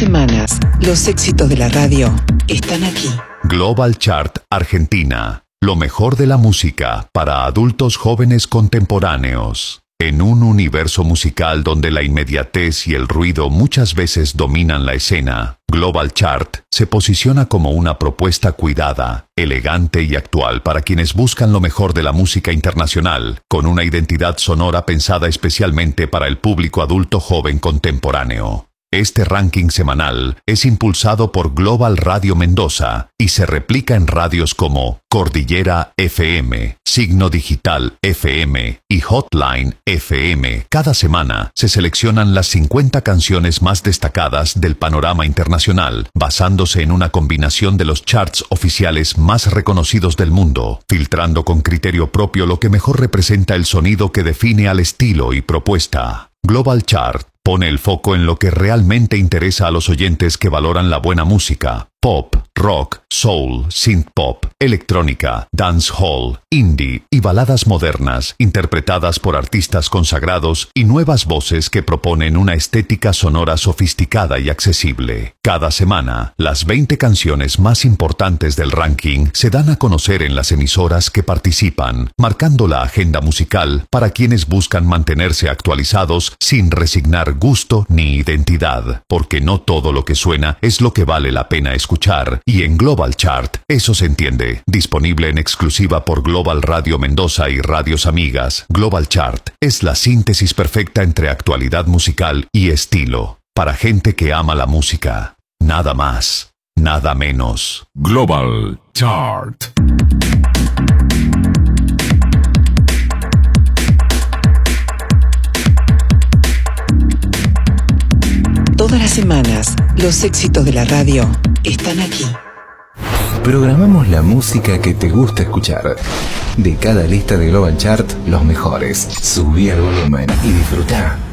semanas, los éxitos de la radio están aquí. Global Chart Argentina. Lo mejor de la música para adultos jóvenes contemporáneos. En un universo musical donde la inmediatez y el ruido muchas veces dominan la escena, Global Chart se posiciona como una propuesta cuidada, elegante y actual para quienes buscan lo mejor de la música internacional, con una identidad sonora pensada especialmente para el público adulto joven contemporáneo. Este ranking semanal es impulsado por Global Radio Mendoza y se replica en radios como Cordillera FM, Signo Digital FM y Hotline FM. Cada semana se seleccionan las 50 canciones más destacadas del panorama internacional, basándose en una combinación de los charts oficiales más reconocidos del mundo, filtrando con criterio propio lo que mejor representa el sonido que define al estilo y propuesta. Global Chart pone el foco en lo que realmente interesa a los oyentes que valoran la buena música: pop, rock, soul, synth-pop, electrónica, dancehall, indie y baladas modernas, interpretadas por artistas consagrados y nuevas voces que proponen una estética sonora sofisticada y accesible. Cada semana, las 20 canciones más importantes del ranking se dan a conocer en las emisoras que participan, marcando la agenda musical para quienes buscan mantenerse actualizados sin resignar gusto ni identidad, porque no todo lo que suena es lo que vale la pena escuchar, y en Global Chart eso se entiende. Disponible en exclusiva por Global Radio Mendoza y radios amigas, Global Chart es la síntesis perfecta entre actualidad musical y estilo, para gente que ama la música. Nada más, nada menos. Global Chart. Todas las semanas, los éxitos de la radio están aquí. Programamos la música que te gusta escuchar. De cada lista de Global Chart, los mejores. Subí el volumen y disfruta.